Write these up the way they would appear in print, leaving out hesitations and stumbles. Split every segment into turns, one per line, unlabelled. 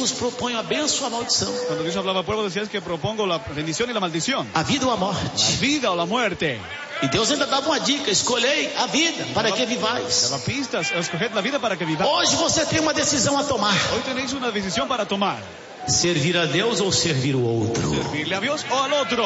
vos proponho a bênção ou a maldição.
Cuando Dios hablaba al pueblo decía que propongo la bendición y la maldición.
A vida ou a
La
morte.
vida o la muerte.
E Deus ainda dava uma dica: escolhei a vida para que vivais.
Daba pistas, escoged la vida para que viváis.
Hoje você tem uma decisão a tomar:
Hoy tenéis una decisión para tomar.
servir a Deus ou servir o outro,
Servirle a Dios o al otro.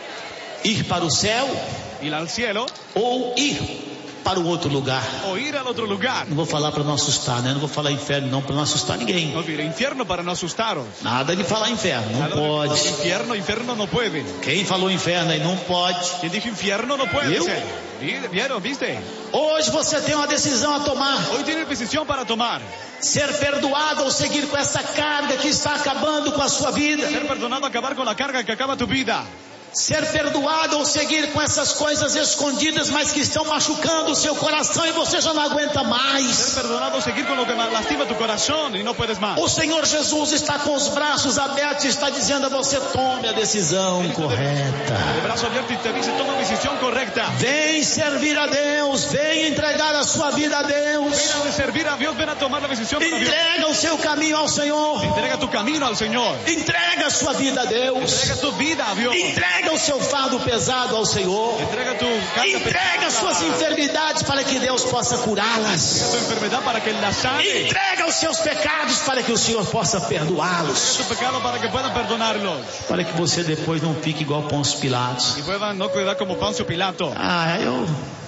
ir para o céu
Ir al cielo
ou ir para o outro lugar.
o ir al otro lugar.
Não vou falar para não assustar, né? Não vou falar inferno não, para não assustar ninguém.
No diré infierno para no asustaros.
Nada de falar inferno, não
Nada de
pode.
infierno, infierno no puede.
Quem falou inferno aí não pode.
Quien dijo infierno no puede
¿Vio?
ser. ¿Vieron? ¿Viste?
Hoje você tem uma decisão a tomar:
Hoy tienes decisión para tomar.
ser perdoado ou seguir com essa carga que está acabando com a sua vida.
Ser perdonado, acabar con la carga que acaba tu vida.
Ser perdoado ou seguir com essas coisas escondidas, mas que estão machucando o seu coração e você já não aguenta mais.
Ser perdonado, seguir con lo que lastima tu corazón y no puedes más.
O Senhor Jesus está com os braços abertos e está dizendo a você: tome a decisão
De
correta.
brazo abierto y te dice toma decisión correcta.
Vem servir a Deus, vem entregar a sua vida a Deus.
Ven a servir a Dios, ven a tomar la decisión para Dios.
Entrega o seu caminho ao Senhor.
Entrega tu camino al Señor.
Entrega a sua vida a Deus.
Entrega tu vida a Dios.
Entrega o seu fardo pesado ao Senhor.
Entrega tu carga
Entrega as suas enfermidades para que Deus possa curá-las.
tu enfermedad para que la sane.
Entrega os seus pecados para que o Senhor possa perdoá-los.
Tu pecado para que puedan perdonarlos.
Para que você depois não fique igual Pôncio Pilatos.
Y puedan no quedar como Poncio Pilato.
Eu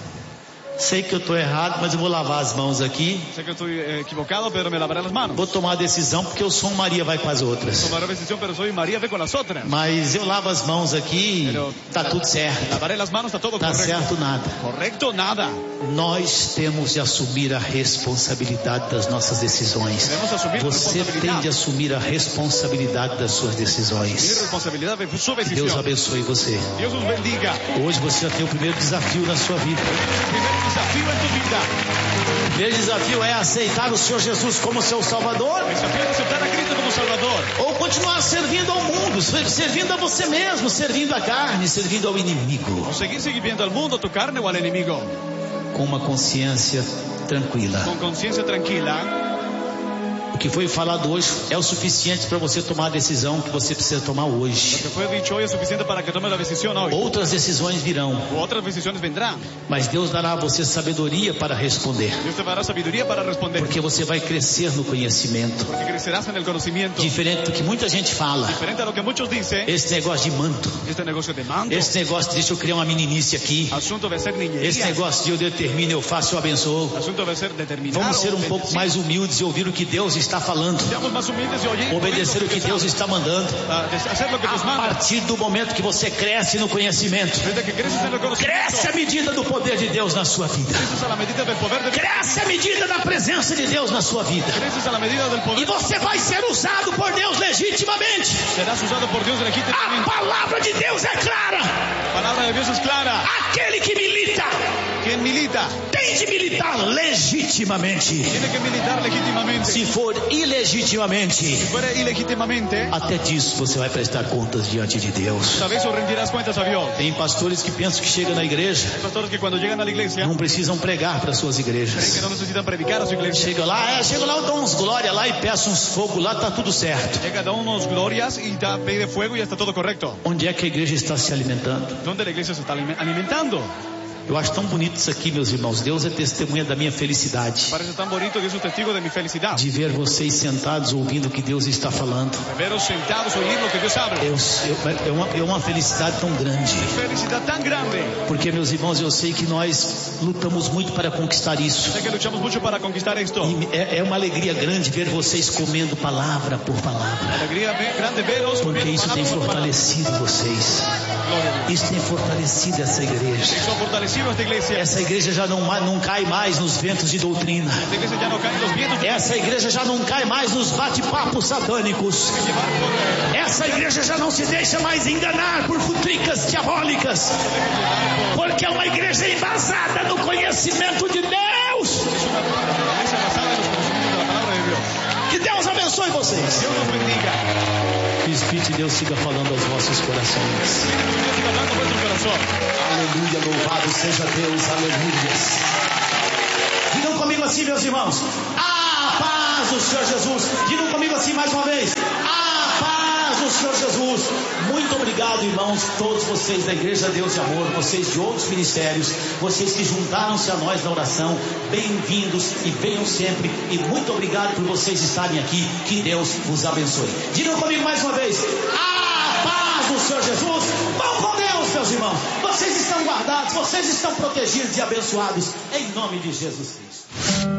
sei que eu estou errado, mas eu vou lavar as mãos aqui.
Sé que estoy equivocado, pero me lavaré las manos.
Vou tomar a decisão porque eu sou um Maria vai com as outras.
Tomaré decisión, pero soy María, ve con las otras.
Mas eu lavo as mãos aqui e tá tudo certo.
Lavaré las manos, está todo
Tá
correcto.
certo nada.
Correcto, nada.
Nós temos de assumir a responsabilidade das nossas decisões.
Debemos asumir
Você tem de assumir a responsabilidade das suas
Mi
decisões.
responsabilidad de su
Que Deus
decisión.
abençoe você.
Dios os bendiga.
Hoje você já tem o primeiro desafio na sua vida.
Primer desafío en tu vida.
O primeiro desafio é aceitar o Senhor Jesus como seu Salvador,
El desafío es aceptar a Cristo como Salvador.
ou continuar servindo ao mundo, servindo a você mesmo, servindo a carne, servindo ao inimigo,
O seguir sirviendo al mundo, tu carne o al enemigo.
com uma consciência tranquila.
Con conciencia tranquila.
O que foi falado hoje é o suficiente para você tomar a decisão que você precisa tomar
Lo
hoje.
que fue dicho hoy es suficiente para que tomes la decisión hoy.
Outras decisões virão,
O otras decisiones vendrán.
mas Deus dará a você sabedoria para responder,
Dios te dará sabiduría para responder.
porque você vai crescer no conhecimento.
Porque crecerás en el conocimiento.
Diferente do que muita gente fala,
Diferente a lo que muchos dicen,
esse negócio de manto,
este negocio de mando,
esse negócio de deixa eu criar uma meninice aqui,
asunto de ser
esse
niñería,
negócio de eu determino, eu faço, eu abençoo.
asunto de ser determinado.
Vamos ser um pouco mais humildes e ouvir o que Deus está falando,
Seamos más humildes y
obedecer o que Deus está mandando.
hacer lo que Dios
A
manda.
partir do momento que você cresce no conhecimento,
Desde que creces en el conocimiento,
cresce a medida do poder de Deus na sua vida,
creces a la medida del poder de Dios,
cresce a medida da presença de Deus na sua vida,
creces a la medida del
e
poder,
você vai ser usado por Deus legitimamente.
serás usado por Dios
A
legítimamente.
palavra de Deus é clara.
La palabra de Dios es clara.
Aquele que milita
Quien milita,
tem de militar legitimamente.
tiene que militar legítimamente.
Se for ilegitimamente,
Si fuera ilegítimamente,
até disso você vai prestar contas diante de Deus.
sabéis o rendirás cuentas a Dios.
Tem pastores que pensam que chegam na igreja,
Hay pastores que cuando llegan a la iglesia,
não precisam pregar para suas
creen que
igrejas.
no necesitan predicar a su iglesia.
Chega lá, eu dou uns glória lá e peço uns fogo lá, tá tudo certo.
Llega, da unos glorias y pide fuego y está todo correcto.
Onde é que a igreja está se alimentando?
¿Dónde la iglesia se está alimentando?
Eu acho tão bonito isso aqui, meus irmãos. Deus é testemunha da minha felicidade
Parece tan bonito que es un testigo de mi felicidad.
de ver vocês sentados ouvindo o que Deus está falando.
De veros sentados, oír lo que Dios habla.
É uma felicidade tão grande.
Felicidad tan grande.
Porque, meus irmãos, eu sei que nós lutamos muito para conquistar isso.
Sé que luchamos mucho para conquistar esto.
E é uma alegria grande ver vocês comendo palavra por palavra.
Alegría grande veros.
Porque isso tem fortalecido vocês.
Gloria a Dios.
Isso tem fortalecido essa igreja.
Eso ha fortalecido esta iglesia.
Essa igreja já não cai mais nos ventos de doutrina.
Esta iglesia ya no cae en los vientos de
Essa igreja já não cai mais nos bate-papos satânicos.
llevar por
Essa igreja já não se deixa mais enganar por futricas diabólicas. Porque é uma igreja embasada no conhecimento de Deus.
iglesia basada en los conocimientos de la palabra de Dios.
Que Deus abençoe vocês.
Dios nos bendiga.
Que o Espírito de Deus siga falando aos vossos corações.
Dios siga hablando a vuestro corazón.
Aleluia, louvado seja Deus, aleluia. Digam comigo assim, meus irmãos. A paz. paz do Senhor Jesus. Digam comigo assim mais uma vez: a paz do Senhor Jesus. Muito obrigado, irmãos, todos vocês da Igreja Deus e Amor, vocês de outros ministérios, vocês que juntaram-se a nós na oração. Bem-vindos e venham sempre. E muito obrigado por vocês estarem aqui. Que Deus vos abençoe. Digam comigo mais uma vez: a paz do Senhor Jesus. Vão com Deus, meus irmãos. Vocês estão guardados, vocês estão protegidos e abençoados em nome de Jesus Cristo.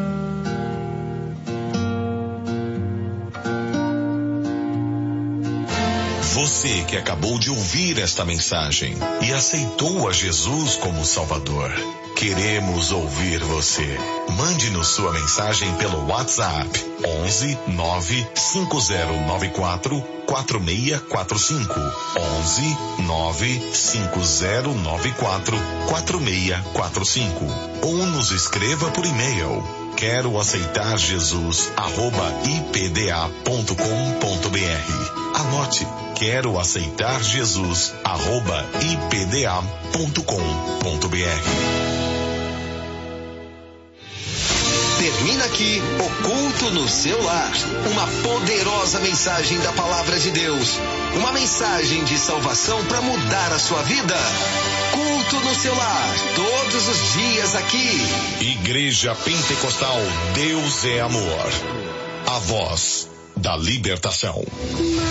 Você que acabou de ouvir esta mensagem e aceitou a Jesus como Salvador, queremos ouvir você. Mande-nos sua mensagem pelo WhatsApp 11 95094 4645 11 95094 4645 ou nos escreva por e-mail quero aceitar Jesus @ipda.com.br. Anote, quero aceitar Jesus @ipda.com.br.
Termina aqui o Culto no Seu Lar. Uma poderosa mensagem da Palavra de Deus. Uma mensagem de salvação para mudar a sua vida. Culto no Seu Lar, todos os dias aqui.
Igreja Pentecostal Deus é Amor. A voz da libertação.